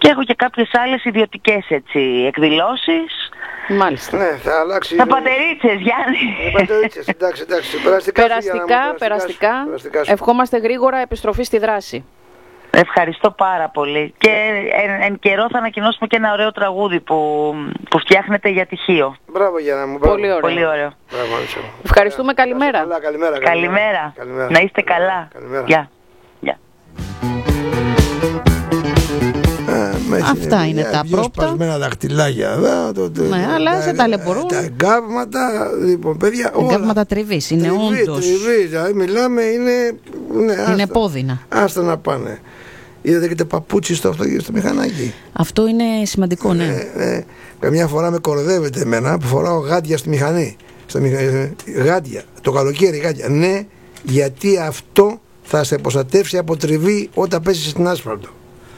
Και έχω και κάποιες άλλες ιδιωτικές εκδηλώσεις. Μάλιστα. Ναι, θα αλλάξει. Τα πατερίτσες, Γιάννη. Πατερίτσες, εντάξει. Περαστικά. Ευχόμαστε γρήγορα επιστροφή στη δράση. Ευχαριστώ πάρα πολύ. Και εν καιρό θα ανακοινώσουμε και ένα ωραίο τραγούδι που φτιάχνετε για τυχείο. Μπράβο, Γιάννα μου. Πολύ ωραίο. Πολύ ωραίο. Μπράβο, ευχαριστούμε, καλημέρα. Καλημέρα. Να είστε καλά. Καλημέρα. Γεια. Αυτά είναι τα πρώτα. Σπασμένα δαχτυλάκια. Ναι, αλλά σε ταλαιπωρούν. Τα εγκάβματα, λοιπόν, παιδιά. Εγκάβματα τριβής, είναι όντως. Τριβής, μιλάμε, είναι πόδινα. Άστα να πάνε. Είδατε και τα παπούτσι στο μηχανάκι. Αυτό είναι σημαντικό, ναι. Καμιά φορά με κοροϊδεύετε εμένα που φοράω γάντια στη μηχανή. Γάντια, το καλοκαίρι γάντια. Ναι, γιατί αυτό θα σε προστατεύσει από τριβή όταν πέσει στην άσφαλτο.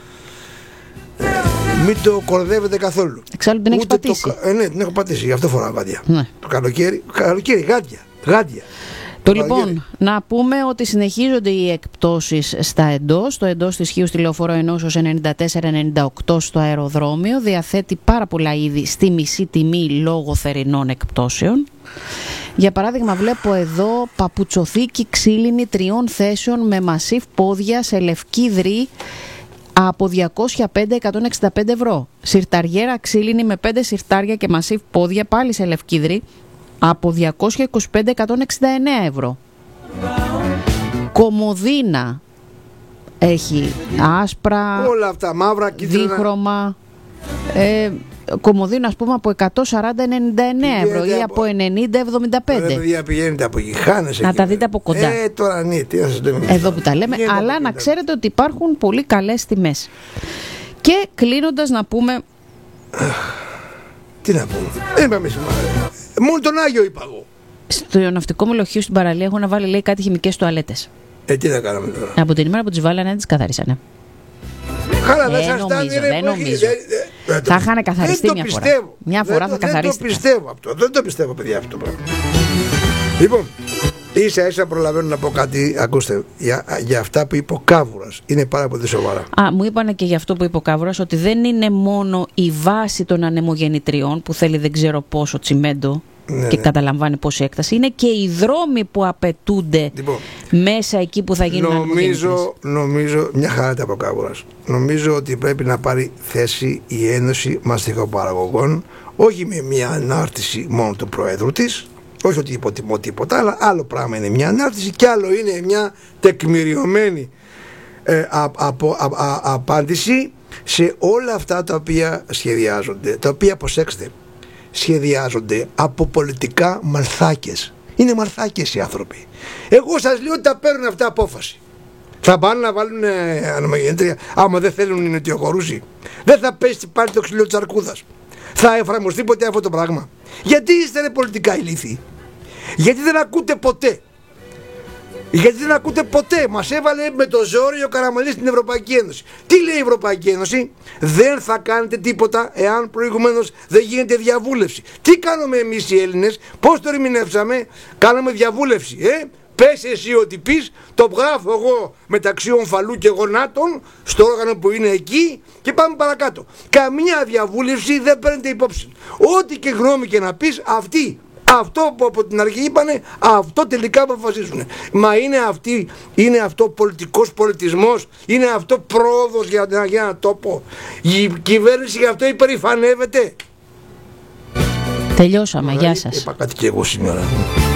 Μην το κορδεύετε καθόλου. Εξάλλου την έχεις πατήσει. Ναι, την έχω πατήσει, γι' αυτό φοράω γάντια. Ναι. Το καλοκαίρι, γάντια. Λοιπόν, να πούμε ότι συνεχίζονται οι εκπτώσεις στα εντός. Το εντός της Χίου στη Λεωφόρο Ενώσεως 94-98 στο αεροδρόμιο διαθέτει πάρα πολλά είδη στη μισή τιμή λόγω θερινών εκπτώσεων. Για παράδειγμα, βλέπω εδώ παπουτσοθήκη ξύλινη 3 θέσεων με μασίφ πόδια σε λευκή δρύ από 205-165 ευρώ. Σιρταριέρα ξύλινη με 5 σιρτάρια και μασίφ πόδια πάλι σε λευκή δρύ από 225-169 ευρώ. Κομοδίνα έχει άσπρα, όλα αυτά, μαύρα, κίτρινα, δίχρωμα. Κομοδίνο, ας πούμε, από 140-99 ευρώ ή από 90-75. Παιδιά, πηγαίνετε από εκεί, χάνεσαι. Να τα δείτε από κοντά. Τώρα ναι, τι να σας λέμε. Εδώ που τα λέμε, αλλά να ξέρετε ότι υπάρχουν πολύ καλές τιμές. Και κλείνοντας να πούμε... Τι να πούμε. Δεν είπαμε σήμερα. Μόνο τον Άγιο είπα εγώ. Στο ναυτικό μελοχείο στην παραλία έχουν να βάλει, λέει, κάτι χημικές τουαλέτες. Τι θα κάναμε τώρα. Από την ημέρα που τις βάλανε, τις καθαρίσανε. Καλά, δεν νομίζω. Θα είχαν καθαριστεί μια φορά. Μια φορά θα καθαρίστηκαν. Δεν το πιστεύω, παιδιά, αυτό το πράγμα. Λοιπόν, ίσα προλαβαίνω να πω κάτι. Ακούστε, για αυτά που είπε ο Κάβουρας. Είναι πάρα πολύ σοβαρά. Μου είπανε και για αυτό που είπε ο Κάβουρας, ότι δεν είναι μόνο η βάση των ανεμογεννητριών που θέλει δεν ξέρω πόσο τσιμέντο. Και καταλαμβάνει πόση έκταση. Είναι και οι δρόμοι που απαιτούνται, λοιπόν, μέσα εκεί που θα γίνουν ανεμογεννητρίες. Νομίζω, μια χαρά τα προκάβουρας. Νομίζω ότι πρέπει να πάρει θέση η Ένωση Μαστιχοπαραγωγών, όχι με μια ανάρτηση μόνο του Προέδρου της, όχι ότι υποτιμώ τίποτα, αλλά άλλο πράγμα είναι μια ανάρτηση και άλλο είναι μια τεκμηριωμένη απάντηση σε όλα αυτά τα οποία σχεδιάζονται, τα οποία, προσέξτε, σχεδιάζονται από πολιτικά μαλθάκες. Είναι μαλθάκες οι άνθρωποι. Εγώ σας λέω ότι τα παίρνουν αυτά απόφαση. Θα πάνε να βάλουν ανεμογεννήτρια. Άμα δεν θέλουν είναι αιτιοχωρούσι. Δεν θα πέσει πάλι το ξυλό της αρκούδας. Θα εφαρμοστεί ποτέ αυτό το πράγμα. Γιατί είστε πολιτικά ηλίθιοι? Γιατί δεν ακούτε ποτέ? Γιατί δεν ακούτε ποτέ? Μας έβαλε με το ζόρι ο Καραμανλής στην Ευρωπαϊκή Ένωση. Τι λέει η Ευρωπαϊκή Ένωση? Δεν θα κάνετε τίποτα εάν προηγουμένως δεν γίνεται διαβούλευση. Τι κάνουμε εμείς οι Έλληνες? Πώς το ερμηνεύσαμε? Κάναμε διαβούλευση. Πες εσύ ότι πεις, το γράφω εγώ μεταξύ ομφαλού και γονάτων στο όργανο που είναι εκεί και πάμε παρακάτω. Καμία διαβούλευση δεν παίρνετε υπόψη. Ό,τι και γνώμη και να πεις, αυτό που από την αρχή είπανε, αυτό τελικά αποφασίζουν. Μα είναι αυτό πολιτικός πολιτισμός? Είναι αυτό πρόοδος για ένα τόπο? Η κυβέρνηση γι' αυτό υπερηφανεύεται? Τελειώσαμε, γεια σας. Είπα κάτι και εγώ σήμερα.